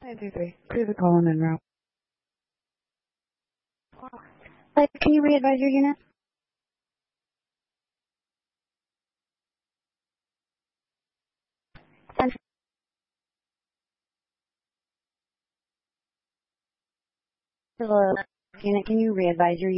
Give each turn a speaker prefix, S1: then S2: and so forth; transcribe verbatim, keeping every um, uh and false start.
S1: nine two three. Clear the call and en route.
S2: Uh, can you re-advise your unit? Central unit, can you re-advise your